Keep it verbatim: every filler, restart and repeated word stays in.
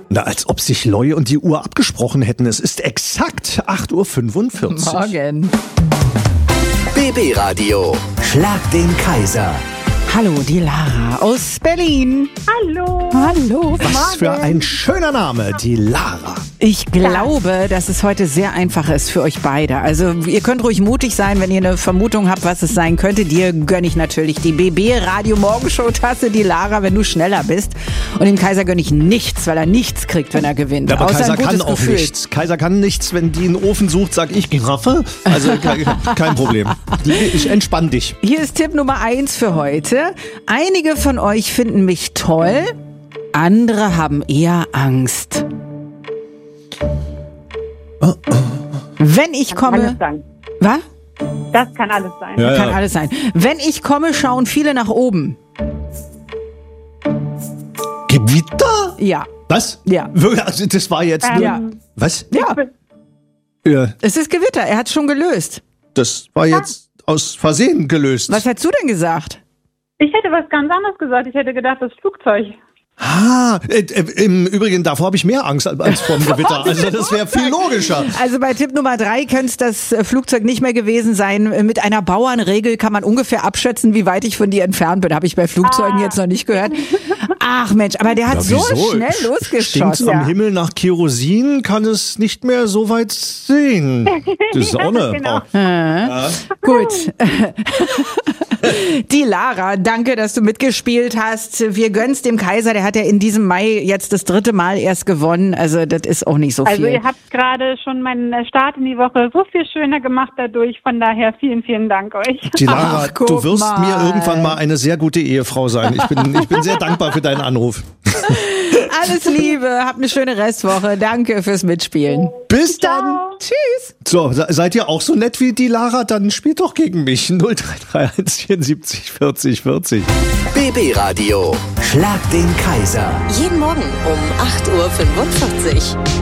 Na, als ob sich Loi und die Uhr abgesprochen hätten. Es ist exakt acht Uhr fünfundvierzig. Morgen. B B-Radio. Schlag den Kaiser. Hallo, die Lara aus Berlin. Hallo. Hallo. Was für ein schöner Name, die Lara. Ich glaube, dass es heute sehr einfach ist für euch beide. Also ihr könnt ruhig mutig sein, wenn ihr eine Vermutung habt, was es sein könnte. Dir gönne ich natürlich die B B-Radio-Morgenshow-Tasse, die Lara, wenn du schneller bist. Und dem Kaiser gönne ich nichts, weil er nichts kriegt, wenn er gewinnt. Aber Außer Kaiser ein gutes kann auch Gefühl. nichts. Kaiser kann nichts. Wenn die einen Ofen sucht, sag ich Giraffe. Also kein, kein Problem. Ich entspann dich. Hier ist Tipp Nummer eins für heute. Einige von euch finden mich toll, andere haben eher Angst. Oh, oh. Wenn ich Kann komme... alles sein. Was? Das kann alles sein. Ja, Kann ja. alles sein. Wenn ich komme, schauen viele nach oben. Gewitter? Ja. Was? Ja. Wirklich? Also das war jetzt... Ähm, nur- Ja. Was? Ja, Ja, es ist Gewitter. Er hat schon gelöst. das war jetzt aus Versehen gelöst. Was hättest du denn gesagt? Ich hätte was ganz anderes gesagt. Ich hätte gedacht, das Flugzeug. Ah, äh, äh, im Übrigen, davor habe ich mehr Angst als, als vom Gewitter. Also das wäre viel logischer. Also bei Tipp Nummer drei könnte es das äh, Flugzeug nicht mehr gewesen sein. Mit einer Bauernregel kann man ungefähr abschätzen, wie weit ich von dir entfernt bin. Habe ich bei Flugzeugen Ah. jetzt noch nicht gehört. Ach Mensch, aber der hat Ja, so wieso? schnell Stinkt's losgeschossen. am Himmel nach Kerosin, kann es nicht mehr so weit sehen. Die Sonne. Genau. Oh. Gut. Die Lara, danke, dass du mitgespielt hast. Wir gönnen's dem Kaiser, der hat ja in diesem Mai jetzt das dritte Mal erst gewonnen. Also das ist auch nicht so viel. Also ihr habt gerade schon meinen Start in die Woche so viel schöner gemacht dadurch. Von daher vielen, vielen Dank euch. Die Lara, Ach, guck du wirst mal. mir irgendwann mal eine sehr gute Ehefrau sein. Ich bin, ich bin sehr dankbar für deinen Anruf. Alles Liebe, habt eine schöne Restwoche. Danke fürs Mitspielen. Bis dann. Ciao. Tschüss. So, se- seid ihr auch so nett wie die Lara? Dann spielt doch gegen mich. null drei drei eins vierundsiebzig vierzig vierzig. B B-Radio. Schlag den Kaiser. Jeden Morgen um acht Uhr fünfundvierzig.